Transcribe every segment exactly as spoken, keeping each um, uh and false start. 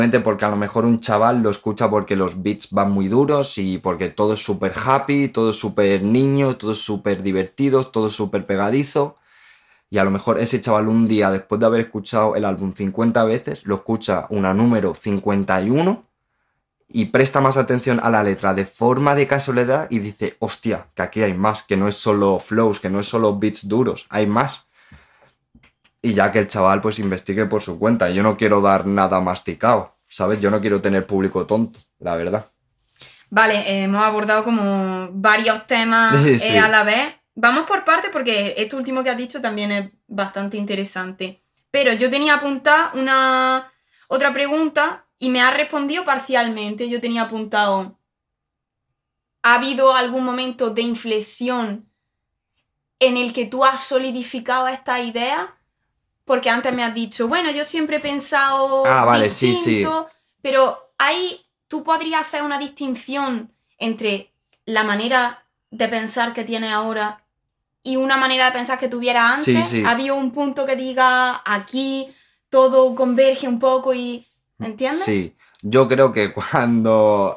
Porque a lo mejor un chaval lo escucha porque los beats van muy duros y porque todo es súper happy, todo es súper niño, todo es súper divertido, todo es súper pegadizo. Y a lo mejor ese chaval un día, después de haber escuchado el álbum cincuenta veces, lo escucha una número cincuenta y uno y presta más atención a la letra de forma de casualidad y dice, hostia, que aquí hay más, que no es solo flows, que no es solo beats duros, hay más. Y ya que el chaval pues investigue por su cuenta. Yo no quiero dar nada masticado, ¿sabes? Yo no quiero tener público tonto, la verdad. Vale, eh, hemos abordado como varios temas Sí, eh, sí. a la vez. Vamos por partes porque esto último que has dicho también es bastante interesante. Pero yo tenía apuntada una otra pregunta y me ha respondido parcialmente. Yo tenía apuntado, ¿ha habido algún momento de inflexión en el que tú has solidificado esta idea? Porque antes me has dicho, bueno, yo siempre he pensado Ah, vale, distinto, sí, sí. pero ahí tú podrías hacer una distinción entre la manera de pensar que tienes ahora y una manera de pensar que tuviera antes. Sí, sí. ¿Ha habido un punto que diga aquí todo converge un poco y... ¿entiendes? Sí. Yo creo que cuando...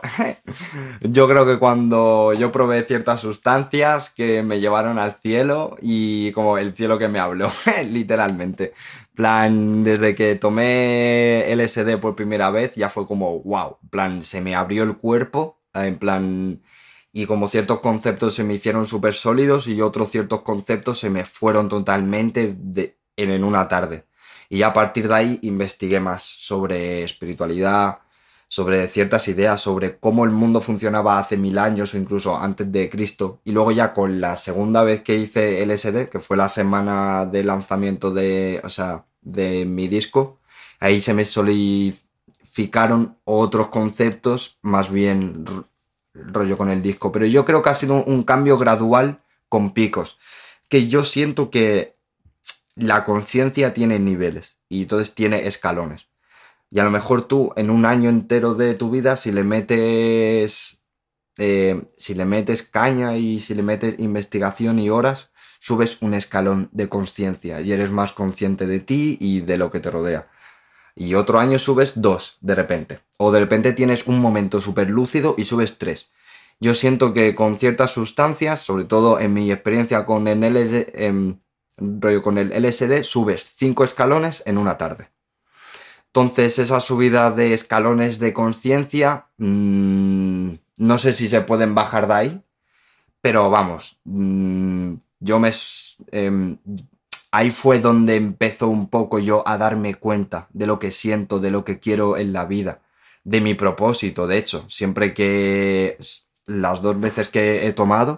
yo creo que cuando yo probé ciertas sustancias que me llevaron al cielo y como el cielo que me habló, literalmente. Plan, desde que tomé L S D por primera vez ya fue como, wow, plan, se me abrió el cuerpo, en plan... Y como ciertos conceptos se me hicieron súper sólidos y otros ciertos conceptos se me fueron totalmente de, en, en una tarde. Y a partir de ahí investigué más sobre espiritualidad, sobre ciertas ideas, sobre cómo el mundo funcionaba hace mil años o incluso antes de Cristo. Y luego ya con la segunda vez que hice L S D, que fue la semana de lanzamiento de, o sea, de mi disco, ahí se me solidificaron otros conceptos, más bien rollo con el disco. Pero yo creo que ha sido un cambio gradual con picos. Que yo siento que la conciencia tiene niveles y entonces tiene escalones. Y a lo mejor tú en un año entero de tu vida, si le metes eh, si le metes caña y si le metes investigación y horas, subes un escalón de conciencia y eres más consciente de ti y de lo que te rodea. Y otro año subes dos, de repente. O de repente tienes un momento súper lúcido y subes tres. Yo siento que con ciertas sustancias, sobre todo en mi experiencia con el L S D, eh, rollo con el L S D, subes cinco escalones en una tarde. Entonces, esa subida de escalones de conciencia, mmm, no sé si se pueden bajar de ahí, pero vamos, mmm, yo me... Eh, ahí fue donde empezó un poco yo a darme cuenta de lo que siento, de lo que quiero en la vida, de mi propósito, de hecho. Siempre que las dos veces que he tomado,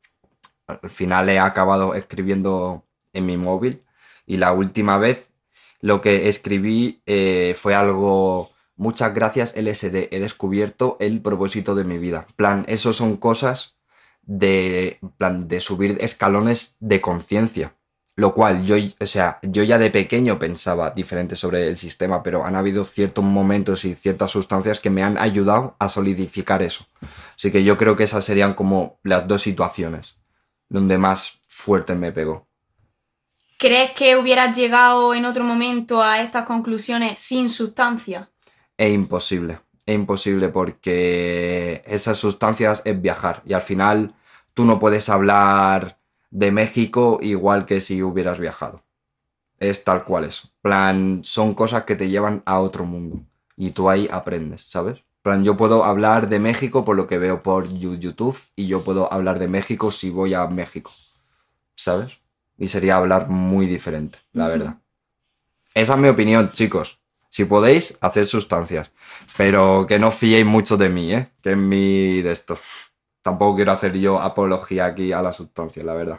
al final he acabado escribiendo en mi móvil y la última vez lo que escribí eh, fue algo... Muchas gracias L S D, he descubierto el propósito de mi vida. Plan, eso son cosas de, plan, de subir escalones de conciencia. Lo cual yo, o sea, yo ya de pequeño pensaba diferente sobre el sistema, pero han habido ciertos momentos y ciertas sustancias que me han ayudado a solidificar eso. Así que yo creo que esas serían como las dos situaciones donde más fuerte me pegó. ¿Crees que hubieras llegado en otro momento a estas conclusiones sin sustancia? Es imposible, es imposible porque esas sustancias es viajar y al final tú no puedes hablar de México igual que si hubieras viajado. Es tal cual eso. Plan, son cosas que te llevan a otro mundo y tú ahí aprendes, ¿sabes? Plan, yo puedo hablar de México por lo que veo por YouTube y yo puedo hablar de México si voy a México, ¿sabes? Y sería hablar muy diferente, la uh-huh. verdad. Esa es mi opinión, chicos. Si podéis, haced sustancias. Pero que no fiéis mucho de mí, ¿eh? Que es mi de esto. Tampoco quiero hacer yo apología aquí a la sustancia, la verdad.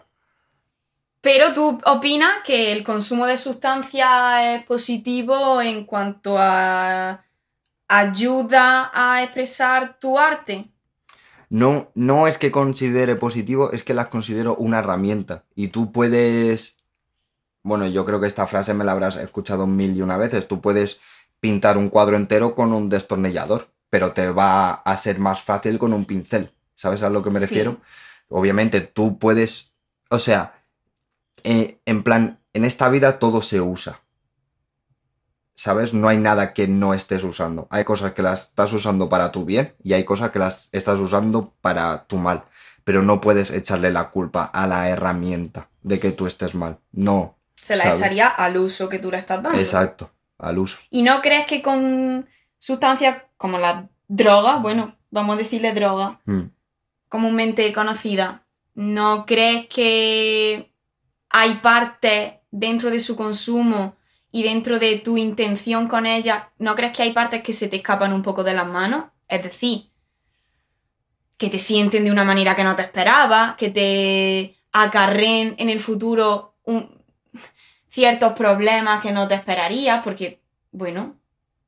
Pero tú opinas que el consumo de sustancias es positivo en cuanto a ayuda a expresar tu arte. No, no es que considere positivo, es que las considero una herramienta. Y tú puedes... Bueno, yo creo que esta frase me la habrás escuchado mil y una veces. Tú puedes pintar un cuadro entero con un destornillador, pero te va a ser más fácil con un pincel. ¿Sabes a lo que me refiero? Sí. Obviamente tú puedes... O sea, eh, en plan, en esta vida todo se usa. ¿sabes? No hay nada que no estés usando. Hay cosas que las estás usando para tu bien y hay cosas que las estás usando para tu mal. Pero no puedes echarle la culpa a la herramienta de que tú estés mal. No. Se la ¿sabes? echaría al uso que tú le estás dando. Exacto, al uso. ¿Y no crees que con sustancias como la droga, bueno, vamos a decirle droga, Mm. comúnmente conocida, ¿no crees que hay partes dentro de su consumo y dentro de tu intención con ella, ¿no crees que hay partes que se te escapan un poco de las manos? Es decir, que te sienten de una manera que no te esperabas, que te acarreen en el futuro un- ciertos problemas que no te esperarías, porque, bueno,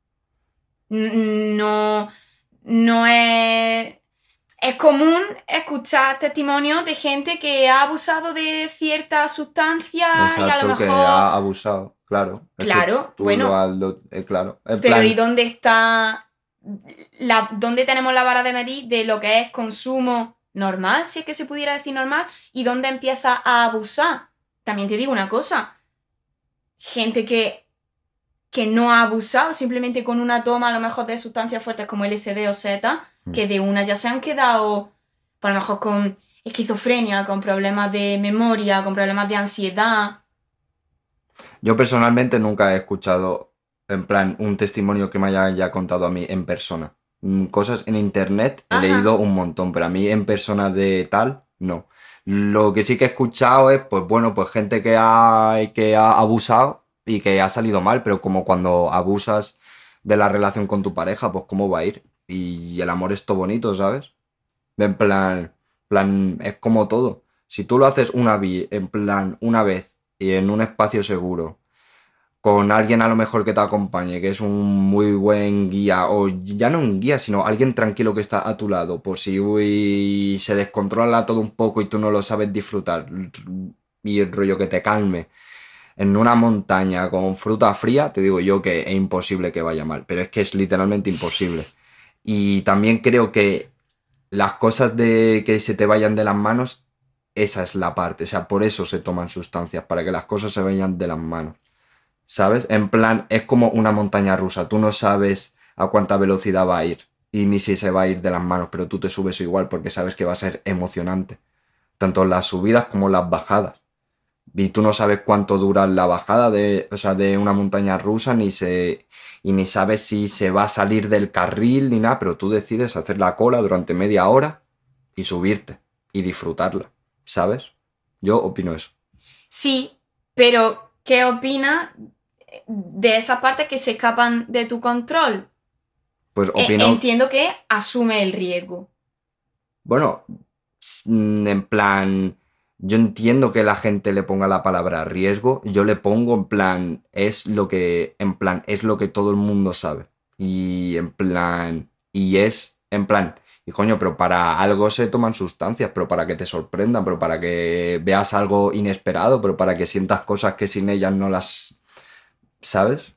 n- no, no es... Es común escuchar testimonios de gente que ha abusado de ciertas sustancias y a Exacto, lo que mejor... ha abusado, claro. Es que Claro, tú bueno, lo has... lo- eh, claro, en pero plan... ¿y dónde está la, dónde tenemos la vara de medir de lo que es consumo normal, si es que se pudiera decir normal, y dónde empieza a abusar? También te digo una cosa, gente que, que no ha abusado simplemente con una toma a lo mejor de sustancias fuertes como L S D o Z, Mm. que de una ya se han quedado, por a lo mejor con esquizofrenia, con problemas de memoria, con problemas de ansiedad. Yo personalmente nunca he escuchado, en plan, un testimonio que me haya ya contado a mí en persona. Mm, Cosas en internet he Ajá. leído un montón, pero a mí en persona de tal, no. Lo que sí que he escuchado es, pues bueno, pues gente que ha, que ha abusado y que ha salido mal, pero como cuando abusas de la relación con tu pareja, pues cómo va a ir. Y el amor es todo bonito, ¿sabes? En plan, plan, es como todo. Si tú lo haces una vi- en plan, una vez y en un espacio seguro, con alguien a lo mejor que te acompañe, que es un muy buen guía, o ya no un guía, sino alguien tranquilo que está a tu lado, por si uy, se descontrola todo un poco y tú no lo sabes disfrutar, y el rollo que te calme. En una montaña con fruta fría, te digo yo que es imposible que vaya mal, pero es que es literalmente imposible. Y también creo que las cosas de que se te vayan de las manos, esa es la parte. O sea, por eso se toman sustancias, para que las cosas se vayan de las manos. ¿Sabes? En plan, es como una montaña rusa. Tú no sabes a cuánta velocidad va a ir y ni si se va a ir de las manos, pero tú te subes igual porque sabes que va a ser emocionante. Tanto las subidas como las bajadas. Y tú no sabes cuánto dura la bajada de, o sea, de una montaña rusa, ni se, y ni sabes si se va a salir del carril ni nada, pero tú decides hacer la cola durante media hora y subirte y disfrutarla, ¿sabes? Yo opino eso. Sí, pero ¿qué opinas de esas partes que se escapan de tu control? Pues E- opino, entiendo que asume el riesgo. bueno, s- mm, en plan, yo entiendo que la gente le ponga la palabra riesgo, yo le pongo en plan, es lo que, en plan, es lo que todo el mundo sabe. Y en plan, y es, en plan, y coño, pero para algo se toman sustancias, pero para que te sorprendan, pero para que veas algo inesperado, pero para que sientas cosas que sin ellas no las, ¿sabes?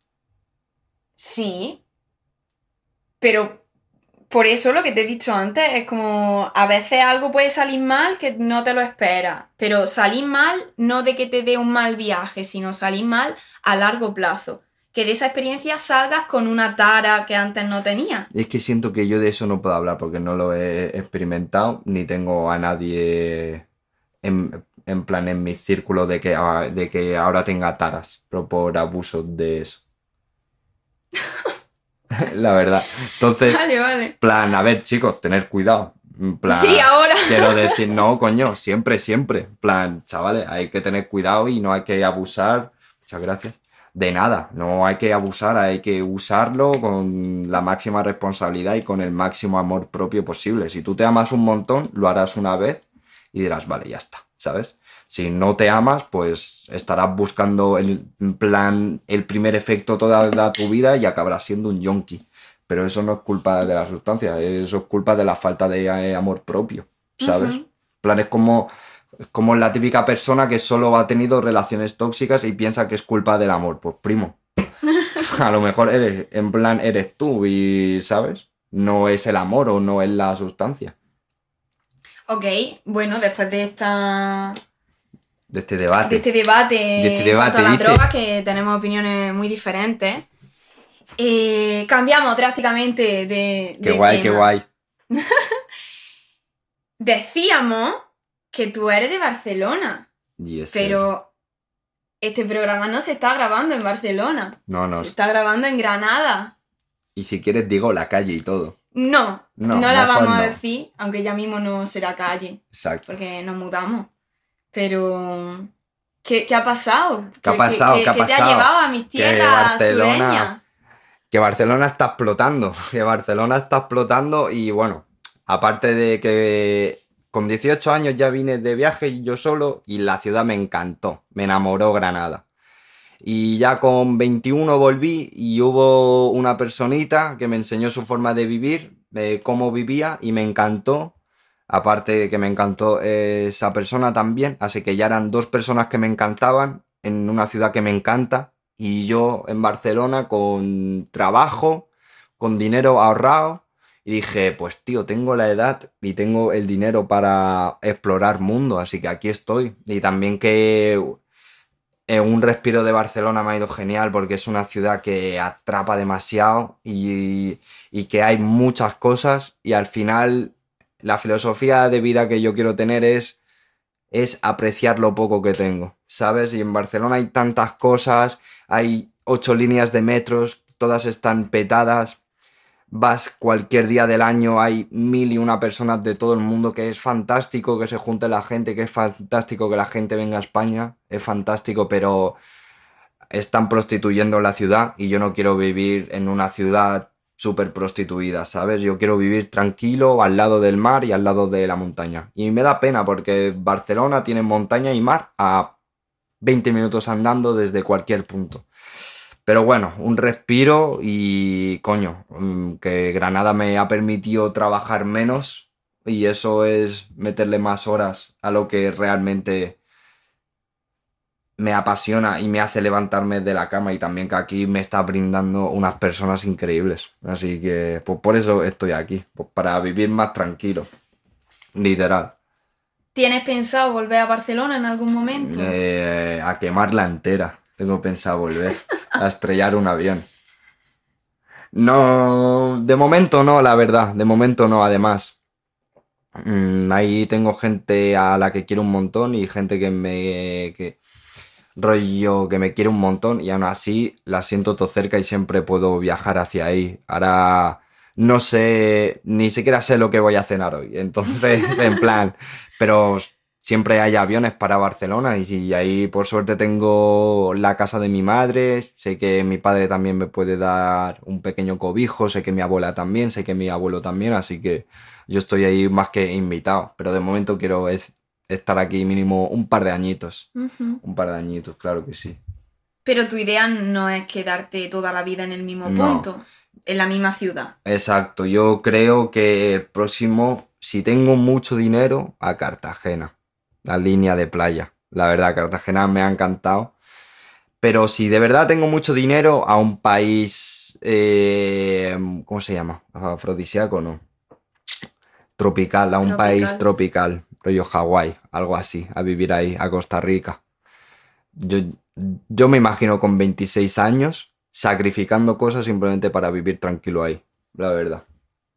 Sí, pero por eso lo que te he dicho antes es como a veces algo puede salir mal que no te lo esperas, pero salir mal no de que te dé un mal viaje, sino salir mal a largo plazo. Que de esa experiencia salgas con una tara que antes no tenías. Es que siento que yo de eso no puedo hablar porque no lo he experimentado, ni tengo a nadie en, en plan en mi círculo de que, ah, de que ahora tenga taras, pero por abuso de eso. La verdad. Entonces, Vale, vale. plan, a ver, chicos, tener cuidado. En plan, Sí, ahora. quiero decir, no, coño, siempre, siempre. En plan, chavales, hay que tener cuidado y no hay que abusar. Muchas gracias. De nada, no hay que abusar, hay que usarlo con la máxima responsabilidad y con el máximo amor propio posible. Si tú te amas un montón, lo harás una vez y dirás, vale, ya está, ¿sabes? Si no te amas, pues estarás buscando el en plan el primer efecto toda la- tu vida y acabarás siendo un yonki. Pero eso no es culpa de la sustancia, eso es culpa de la falta de eh, amor propio, ¿sabes? Ujú. En plan, es como, es como la típica persona que solo ha tenido relaciones tóxicas y piensa que es culpa del amor. Pues primo, a lo mejor eres, en plan, eres tú y, ¿sabes? No es el amor o no es la sustancia. Ok, bueno, después de esta de este debate. De este debate, de este debate, en cuanto a las ¿viste? drogas, que tenemos opiniones muy diferentes. Eh, cambiamos drásticamente de, Qué de guay, tema. qué guay. Decíamos que tú eres de Barcelona, Yes, pero este programa no se está grabando en Barcelona. No, no. Se está grabando en Granada. Y si quieres digo la calle y todo. No, No, no, la mejor vamos a no. decir, aunque ya mismo no será calle, Exacto. porque nos mudamos. Pero, ¿qué, qué ha pasado? ¿Qué ha pasado? ¿Qué ha ¿Qué te ha pasado? llevado a mis Que tierras Barcelona- sureñas? Que Barcelona está explotando. Que Barcelona está explotando y bueno, aparte de que con dieciocho años ya vine de viaje yo solo y la ciudad me encantó. Me enamoró Granada. Y ya con veintiuno volví y hubo una personita que me enseñó su forma de vivir, de cómo vivía y me encantó. Aparte que me encantó esa persona también, así que ya eran dos personas que me encantaban en una ciudad que me encanta y yo en Barcelona con trabajo, con dinero ahorrado y dije, pues tío, tengo la edad y tengo el dinero para explorar mundo, así que aquí estoy. Y también que eh, un respiro de Barcelona me ha ido genial porque es una ciudad que atrapa demasiado y, y que hay muchas cosas y al final la filosofía de vida que yo quiero tener es, es apreciar lo poco que tengo, ¿sabes? Y en Barcelona hay tantas cosas, hay ocho líneas de metros, todas están petadas, vas cualquier día del año, hay mil y una personas de todo el mundo, que es fantástico que se junte la gente, que es fantástico que la gente venga a España, es fantástico, pero están prostituyendo la ciudad y yo no quiero vivir en una ciudad súper prostituida, ¿sabes? Yo quiero vivir tranquilo al lado del mar y al lado de la montaña. Y me da pena porque Barcelona tiene montaña y mar a veinte minutos andando desde cualquier punto. Pero bueno, un respiro y coño, que Granada me ha permitido trabajar menos y eso es meterle más horas a lo que realmente me apasiona y me hace levantarme de la cama y también que aquí me está brindando unas personas increíbles. Así que pues por eso estoy aquí, pues para vivir más tranquilo, literal. ¿Tienes pensado volver a Barcelona en algún momento? Eh, a quemarla entera, tengo pensado volver, a estrellar un avión. No, de momento no, la verdad, de momento no, además. Mmm, ahí tengo gente a la que quiero un montón y gente que me... Que, rollo que me quiere un montón y aún así la siento todo cerca y siempre puedo viajar hacia ahí. Ahora no sé, ni siquiera sé lo que voy a cenar hoy, entonces en plan, pero siempre hay aviones para Barcelona y, y ahí por suerte tengo la casa de mi madre, sé que mi padre también me puede dar un pequeño cobijo, sé que mi abuela también, sé que mi abuelo también, así que yo estoy ahí más que invitado, pero de momento quiero es, estar aquí mínimo un par de añitos. Uh-huh. Un par de añitos, claro que sí. Pero tu idea no es quedarte toda la vida en el mismo No. punto, en la misma ciudad. Exacto, yo creo que el próximo, si tengo mucho dinero, a Cartagena, la línea de playa. La verdad, Cartagena me ha encantado. Pero si de verdad tengo mucho dinero, a un país, eh, ¿cómo se llama? Afrodisíaco, ¿no? Tropical, a un Tropical. país tropical, rollo Hawái, algo así, a vivir ahí, a Costa Rica. Yo, yo me imagino con veintiséis años sacrificando cosas simplemente para vivir tranquilo ahí, la verdad.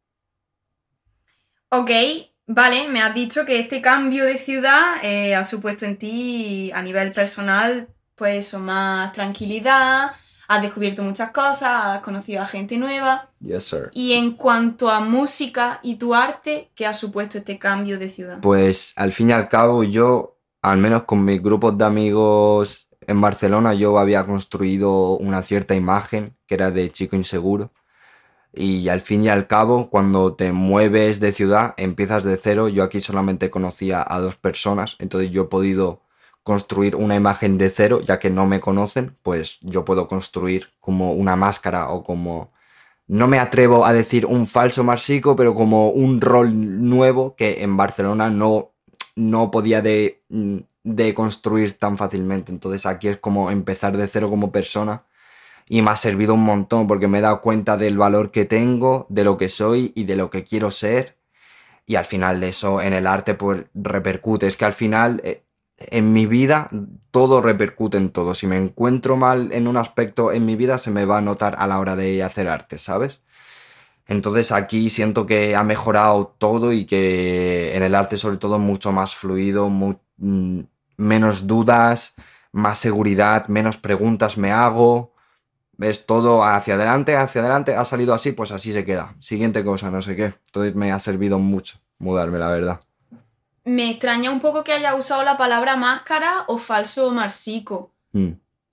Ok, vale, me has dicho que este cambio de ciudad eh, ha supuesto en ti, a nivel personal, pues eso, más tranquilidad, has descubierto muchas cosas, has conocido a gente nueva. Yes, sir. Y en cuanto a música y tu arte, ¿qué ha supuesto este cambio de ciudad? Pues al fin y al cabo yo, al menos con mis grupos de amigos en Barcelona, yo había construido una cierta imagen que era de chico inseguro. Y al fin y al cabo, cuando te mueves de ciudad, empiezas de cero. Yo aquí solamente conocía a dos personas, entonces yo he podido construir una imagen de cero, ya que no me conocen, pues yo puedo construir como una máscara o como... No me atrevo a decir un falso marsico, pero como un rol nuevo que en Barcelona no, no podía de, de construir tan fácilmente. Entonces aquí es como empezar de cero como persona y me ha servido un montón porque me he dado cuenta del valor que tengo, de lo que soy y de lo que quiero ser. Y al final eso en el arte pues repercute. Es que al final... Eh, en mi vida todo repercute en todo. Si me encuentro mal en un aspecto en mi vida, se me va a notar a la hora de hacer arte, ¿sabes? Entonces aquí siento que ha mejorado todo y que en el arte sobre todo mucho más fluido, mu- mm, menos dudas, más seguridad, menos preguntas me hago. Es todo hacia adelante, hacia adelante, ha salido así, pues así se queda. Siguiente cosa, no sé qué. Entonces me ha servido mucho mudarme, la verdad. Me extraña un poco que haya usado la palabra máscara o falso marsico. Mm.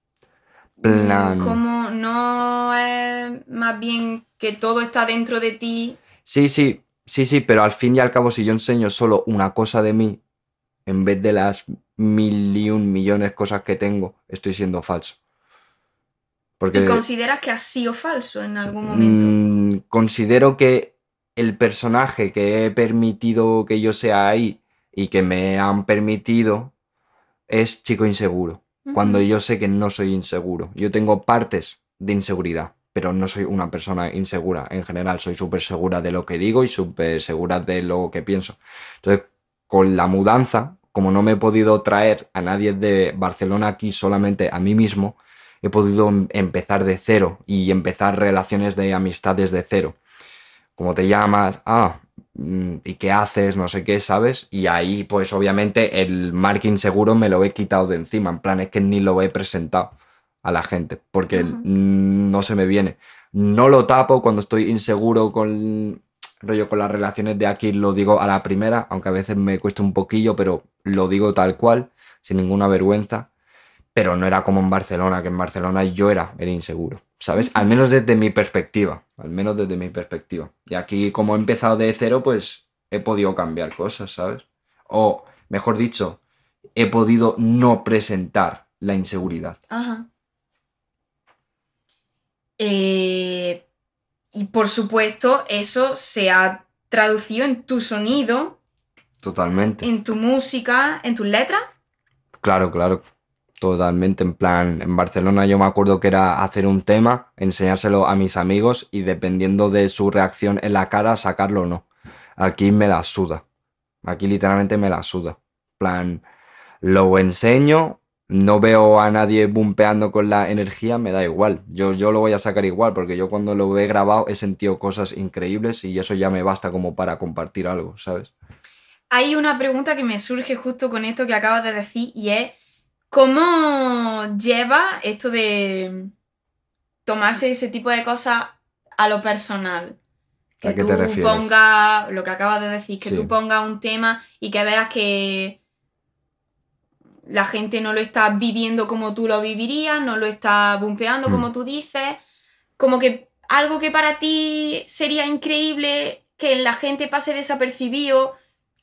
Mm, Plan... Como no es más bien que todo está dentro de ti. Sí, sí, sí, sí, pero al fin y al cabo si yo enseño solo una cosa de mí, en vez de las mil y un millones cosas que tengo, estoy siendo falso. ¿Y Porque consideras que ha sido falso en algún momento? mm, considero que el personaje que he permitido que yo sea ahí y que me han permitido es chico inseguro. Cuando Ujú, yo sé que no soy inseguro. Yo tengo partes de inseguridad, pero no soy una persona insegura en general. Soy súper segura de lo que digo y súper segura de lo que pienso. Entonces, con la mudanza, como no me he podido traer a nadie de Barcelona aquí, solamente a mí mismo, he podido em- empezar de cero y empezar relaciones de amistad desde cero. ¿Cómo te llamas? Ah, mm, ¿y qué haces? No sé qué, ¿sabes? Y ahí, pues obviamente, el marketing seguro me lo he quitado de encima. En plan, es que ni lo he presentado a la gente, porque ajá. mm, no se me viene. No lo tapo cuando estoy inseguro con rollo con las relaciones de aquí, lo digo a la primera, aunque a veces me cuesta un poquillo, pero lo digo tal cual, sin ninguna vergüenza. Pero no era como en Barcelona, que en Barcelona yo era el inseguro, ¿sabes? Al Ujú. menos desde mi perspectiva, al menos desde mi perspectiva. Y aquí como he empezado de cero, pues he podido cambiar cosas, ¿sabes? O, mejor dicho, he podido no presentar la inseguridad. Ajá. Eh, y por supuesto, eso se ha traducido en tu sonido, Totalmente. en tu música, en tus letras. Claro, claro. Totalmente. En plan, en Barcelona yo me acuerdo que era hacer un tema, enseñárselo a mis amigos y dependiendo de su reacción en la cara, sacarlo o no. Aquí me la suda. Aquí literalmente me la suda. En plan, lo enseño, no veo a nadie bumpeando con la energía, me da igual. Yo, yo lo voy a sacar igual, porque yo cuando lo he grabado he sentido cosas increíbles y eso ya me basta como para compartir algo, ¿sabes? Hay una pregunta que me surge justo con esto que acabas de decir y es, ¿cómo lleva esto de tomarse ese tipo de cosas a lo personal? ¿A Que qué te tú refieres? pongas, lo que acabas de decir, que tú Sí. pongas un tema y que veas que la gente no lo está viviendo como tú lo vivirías, no lo está bumpeando Hmm. como tú dices, como que algo que para ti sería increíble que la gente pase desapercibido,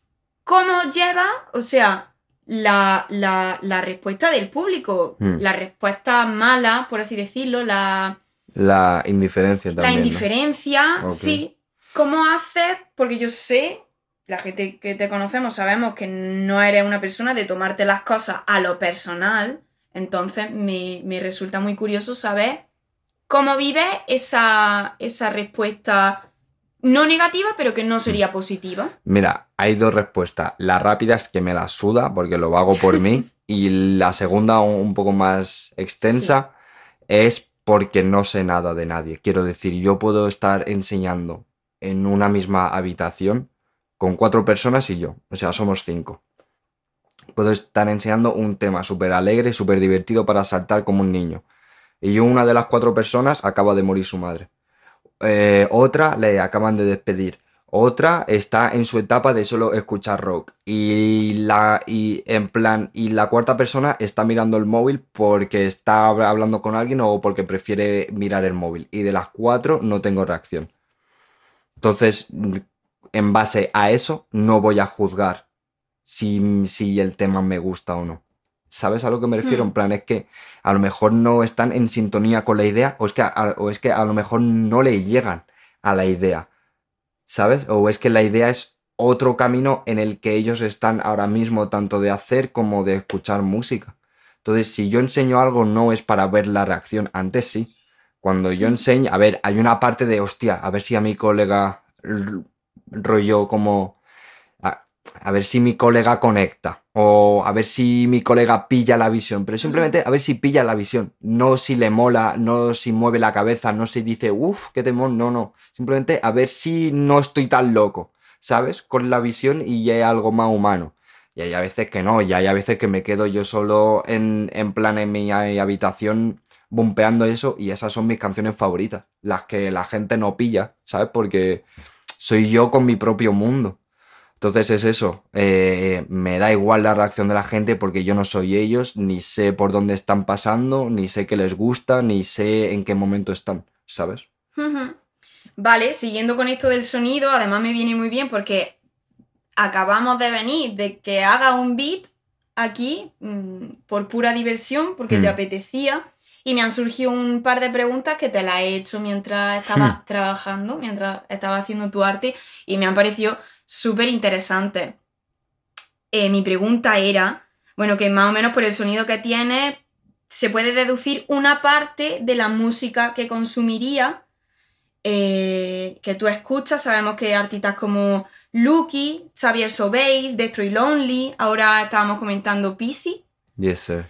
¿cómo lleva, o sea, la, la, la respuesta del público, Hmm. la respuesta mala, por así decirlo, la, La indiferencia la también, ¿no? indiferencia, Ok. sí, ¿cómo haces? Porque yo sé, la gente que te conocemos sabemos que no eres una persona de tomarte las cosas a lo personal, entonces me, me resulta muy curioso saber cómo vives esa, esa respuesta no negativa, pero que no Hmm. sería positiva. Mira, hay dos respuestas. La rápida es que me la suda porque lo hago por mí. Y la segunda, un un poco más Sí. extensa, es porque no sé nada de nadie. Quiero decir, yo puedo estar enseñando en una misma habitación con cuatro personas y yo. O sea, somos cinco. Puedo estar enseñando un tema súper alegre, súper divertido para saltar como un niño. Y yo, una de las cuatro personas, acaba de morir su madre. Eh, otra le acaban de despedir. Otra está en su etapa de solo escuchar rock. Y la, y en plan, y la cuarta persona está mirando el móvil porque está hab- hablando con alguien o porque prefiere mirar el móvil. Y de las cuatro no tengo reacción. Entonces, mm, en base a eso, no voy a juzgar si, si el tema me gusta o no. ¿Sabes a lo que me refiero? En Hmm. plan, es que a lo mejor no están en sintonía con la idea o es que a, o es que a lo mejor no le llegan a la idea, ¿sabes? O es que la idea es otro camino en el que ellos están ahora mismo, tanto de hacer como de escuchar música. Entonces, si yo enseño algo, no es para ver la reacción, antes sí. Cuando yo Hmm. enseño, a ver, hay una parte de, hostia, a ver si a mi colega r- rollo como a, a ver si mi colega conecta. O a ver si mi colega pilla la visión, pero simplemente Ujú. a ver si pilla la visión. No si le mola, no si mueve la cabeza, no si dice, uff, qué temón, no, no. Simplemente a ver si no estoy tan loco, ¿sabes? Con la visión y ya hay algo más humano. Y hay a veces que no, y hay a veces que me quedo yo solo en, en plan en mi habitación bumpeando eso y esas son mis canciones favoritas. Las que la gente no pilla, ¿sabes? Porque soy yo con mi propio mundo. Entonces es eso, eh, me da igual la reacción de la gente porque yo no soy ellos, ni sé por dónde están pasando, ni sé qué les gusta, ni sé en qué momento están, ¿sabes? Ujú. Vale, siguiendo con esto del sonido, además me viene muy bien porque acabamos de venir de que haga un beat aquí mmm, por pura diversión, porque te Hmm. apetecía, y me han surgido un par de preguntas que te las he hecho mientras estaba Hmm. trabajando, mientras estaba haciendo tu arte, y me han parecido súper interesantes. Eh, mi pregunta era, bueno, que más o menos por el sonido que tiene, se puede deducir una parte de la música que consumiría, eh, que tú escuchas. Sabemos que artistas como Lucky, Xavier Sobase, Destroy Lonely, ahora estábamos comentando Pisi, Yes, sir.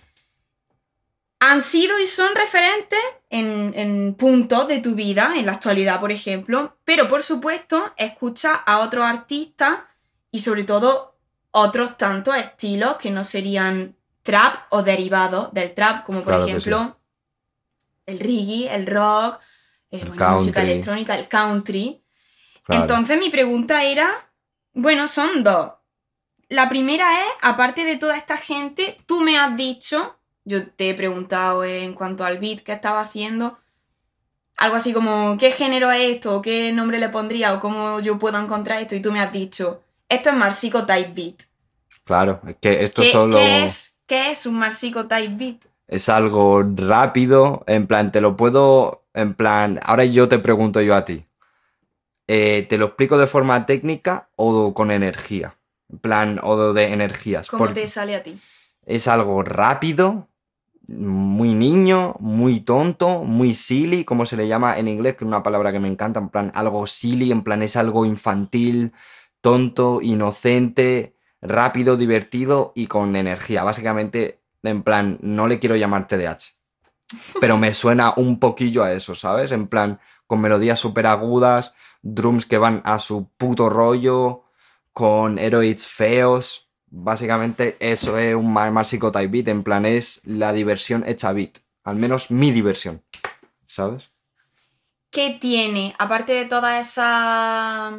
han sido y son referentes en, en puntos de tu vida, en la actualidad, por ejemplo, pero por supuesto escuchas a otros artistas y sobre todo otros tantos estilos que no serían trap o derivados del trap, como por Claro que sí. ejemplo el reggae, el rock, eh, El bueno, música country, electrónica, el country. claro. Entonces mi pregunta era, bueno, son dos. La primera es, aparte de toda esta gente, tú me has dicho, yo te he preguntado en cuanto al beat que estaba haciendo, algo así como, ¿qué género es esto? ¿O qué nombre le pondría? ¿O cómo yo puedo encontrar esto? Y tú me has dicho, esto es Marsico Type Beat. Claro, es que esto ¿Qué, qué solo es, qué es un Marsico Type Beat? es algo rápido, en plan, te lo puedo, en plan, ahora yo te pregunto yo a ti. Eh, ¿te lo explico de forma técnica o con energía? En plan, o de energías. ¿Cómo Por- te sale a ti? es algo rápido, muy niño, muy tonto, muy silly, como se le llama en inglés, que es una palabra que me encanta, en plan, algo silly, en plan, es algo infantil, tonto, inocente, rápido, divertido y con energía. Básicamente, en plan, no le quiero llamar T D A H, pero me suena un poquillo a eso, ¿sabes? En plan, con melodías súper agudas, drums que van a su puto rollo, con heroids feos. Básicamente eso es un Mar Marsico Type Beat, en plan es la diversión hecha beat. Al menos mi diversión, ¿sabes? ¿Qué tiene, aparte de toda esa...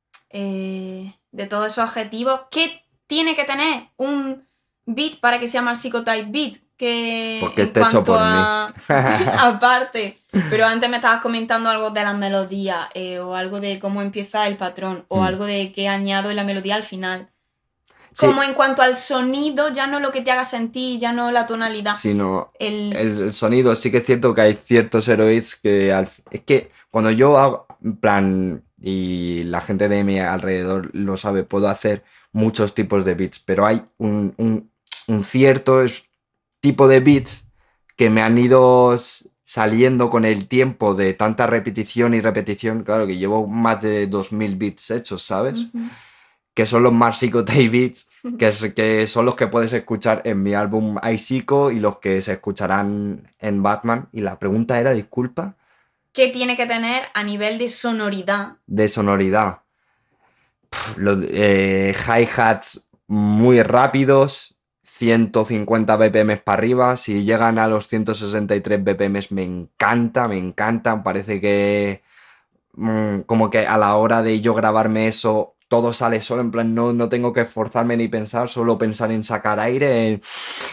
eh, de todos esos adjetivos, qué tiene que tener un beat para que sea Marsico Type Beat? Que Porque en está hecho cuanto por mí. a... aparte, pero antes me estabas comentando algo de las melodías, eh, o algo de cómo empieza el patrón, o Mm. algo de qué añado en la melodía al final. Sí, Como en cuanto al sonido, ya no lo que te haga sentir, ya no la tonalidad. sino El... el, el sonido. Sí que es cierto que hay ciertos heroids que al, es que cuando yo hago, en plan, y la gente de mi alrededor lo sabe, puedo hacer muchos tipos de beats, pero hay un, un, un cierto es- tipo de beats que me han ido s- saliendo con el tiempo de tanta repetición y repetición. Claro que llevo más de dos mil beats hechos, ¿sabes? Ujú. Que son los más Psycho-Tay Beats, que, es, que son los que puedes escuchar en mi álbum iPsycho y los que se escucharán en Batman. Y la pregunta era, disculpa, ¿Qué tiene que tener a nivel de sonoridad? de sonoridad. Pff, los eh, hi-hats muy rápidos, ciento cincuenta B P M para arriba. Si llegan a los ciento sesenta y tres B P M me encanta, me encantan. Parece que mm, como que a la hora de yo grabarme eso, todo sale solo, en plan, no, no tengo que esforzarme ni pensar, solo pensar en sacar aire en-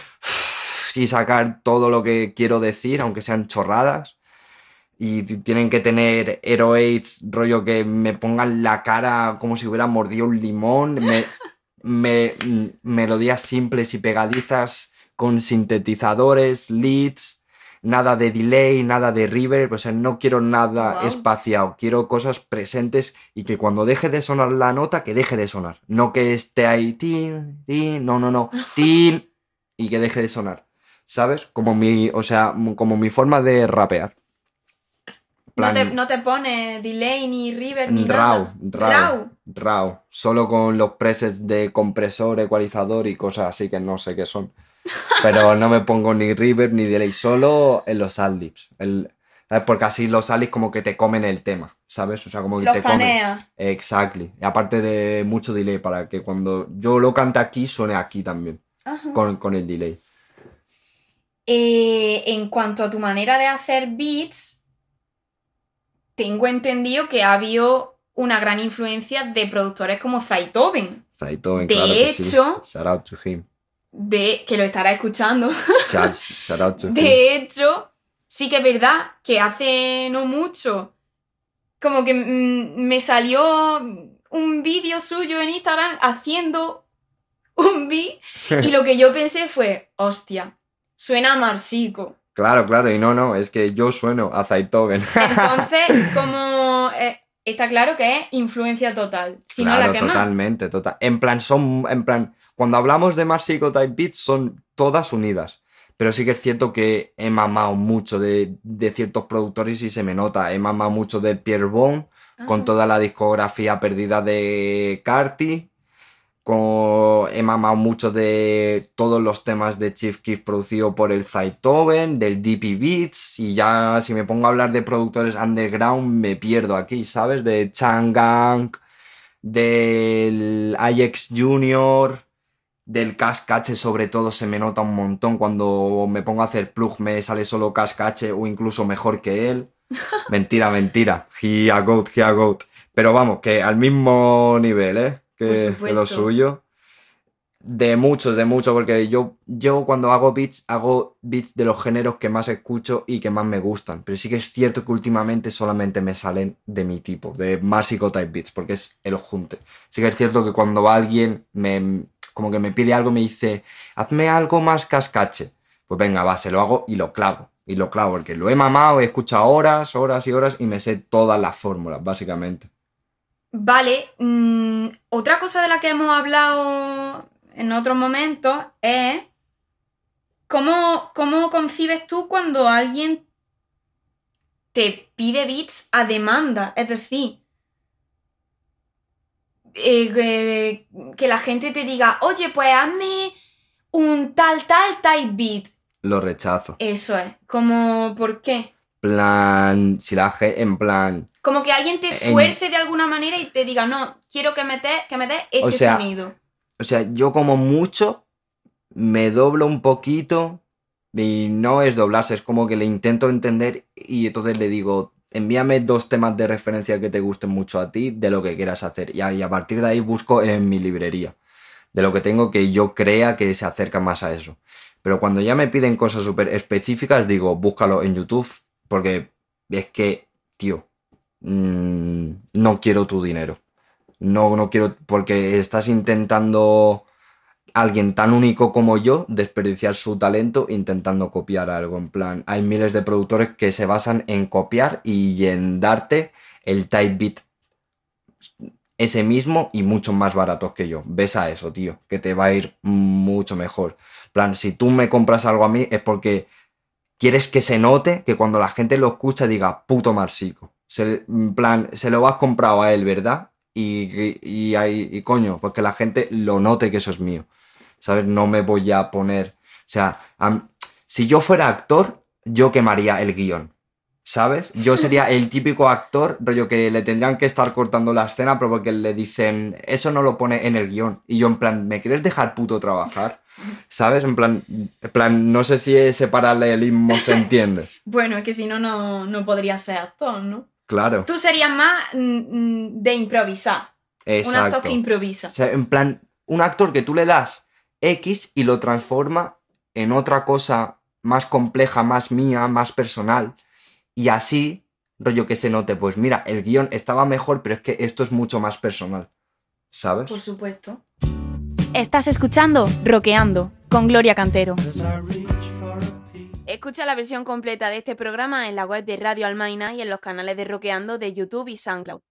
y sacar todo lo que quiero decir, aunque sean chorradas. Y t- tienen que tener hero aids, rollo que me pongan la cara como si hubiera mordido un limón, me, me- mm, melodías simples y pegadizas con sintetizadores, leads, nada de delay, nada de reverb, o sea, no quiero nada Wow. espaciado, quiero cosas presentes y que cuando deje de sonar la nota, que deje de sonar, no que esté ahí, tin, tin, no, no, no, tin, y que deje de sonar, ¿sabes? Como mi, o sea, como mi forma de rapear. No te, Plan, no te pone delay, ni reverb, ni raw, nada. raw, Raw. RAW, solo con los presets de compresor, ecualizador y cosas así que no sé qué son. Pero no me pongo ni reverb ni delay, solo en los adlibs. El, ¿sabes? Porque así los adlibs como que te comen el tema, ¿sabes? O sea, como que Los te comen. panea. Exactly. Y aparte de mucho delay para que cuando yo lo cante aquí suene aquí también. Ajá. Con, con el delay. Eh, en cuanto a tu manera de hacer beats, tengo entendido que ha habido una gran influencia de productores como Zaytoven. Zaytoven, De claro que sí. hecho- Shout out to him. De que lo estará escuchando. Shout, shout out to him. De hecho, sí que es verdad que hace no mucho, como que mm, me salió un vídeo suyo en Instagram haciendo un beat y lo que yo pensé fue, hostia, suena a Marsico. Claro, claro, y no, no, es que yo sueno a Zaytoven. Entonces, como eh, está claro que es influencia total, si Claro, no la que más. totalmente, total. En plan, son, en plan, cuando hablamos de Marsico Type Beats son todas unidas. Pero sí que es cierto que he mamado mucho de, de ciertos productores y se me nota. He mamado mucho de Pierre Bon, con Ajá. toda la discografía perdida de Carti. Con, he mamado mucho de todos los temas de Chief Keef producido por el Zaytoven, del D P Beats. Y ya si me pongo a hablar de productores underground me pierdo aquí, ¿sabes? De Changang, del I X Junior, del Cascache sobre todo se me nota un montón. Cuando me pongo a hacer plug me sale solo Cascache o incluso mejor que él. Mentira, mentira. He a goat, he a goat. Pero vamos, que al mismo nivel, ¿eh? Por Que, que supuesto. lo suyo. De muchos, de muchos, porque yo, yo cuando hago beats, hago beats de los géneros que más escucho y que más me gustan. Pero sí que es cierto que últimamente solamente me salen de mi tipo, de Marsico Type Beats, porque es el junte. Sí que es cierto que cuando va alguien, me, como que me pide algo, me dice, hazme algo más Cascache. Pues venga, va, se lo hago y lo clavo. Y lo clavo, porque lo he mamado, he escuchado horas, horas y horas y me sé todas las fórmulas, básicamente. Vale, mm, otra cosa de la que hemos hablado en otros momentos es cómo, cómo concibes tú cuando alguien te pide beats a demanda, es decir, eh, que, que la gente te diga, oye, pues hazme un tal, tal, type beat. Lo rechazo. Eso es, como, ¿por qué? Plan, si la gente, en plan... Como que alguien te En- fuerce de alguna manera y te diga, no, quiero que me des que me des este O sea, sonido. O sea, yo como mucho me doblo un poquito y no es doblarse, es como que le intento entender y entonces le digo, envíame dos temas de referencia que te gusten mucho a ti de lo que quieras hacer y a, y a partir de ahí busco en mi librería de lo que tengo que yo crea que se acerca más a eso. Pero cuando ya me piden cosas súper específicas digo, búscalo en YouTube porque es que, tío, mmm, no quiero tu dinero. No, no quiero, porque estás intentando alguien tan único como yo desperdiciar su talento intentando copiar algo. En plan, hay miles de productores que se basan en copiar y en darte el type beat ese mismo y mucho más baratos que yo. Ves a eso, tío, que te va a ir mucho mejor. En plan, si tú me compras algo a mí es porque quieres que se note, que cuando la gente lo escucha diga, puto Marsico. Se, en plan, se lo has comprado a él, ¿verdad? Y, y, y, y, y coño, pues que la gente lo note que eso es mío. ¿Sabes? No me voy a poner... O sea, um, si yo fuera actor, yo quemaría el guión. ¿Sabes? Yo sería el típico actor, rollo que le tendrían que estar cortando la escena, pero porque le dicen, eso no lo pone en el guión. Y yo en plan, ¿me quieres dejar puto trabajar? ¿Sabes? En plan, en plan, no sé si ese paralelismo se entiende. Bueno, es que si no, no, no podría ser actor, ¿no? Claro. Tú serías más mm, de improvisar. Exacto. Un actor que improvisa. O sea, en plan, un actor que tú le das X y lo transforma en otra cosa más compleja, más mía, más personal. Y así, rollo que se note, pues mira, el guión estaba mejor, pero es que esto es mucho más personal. ¿Sabes? Por supuesto. Estás escuchando Rockeando con Gloria Cantero. Escucha la versión completa de este programa en la web de Radio Almaina y en los canales de Rockeando de YouTube y SoundCloud.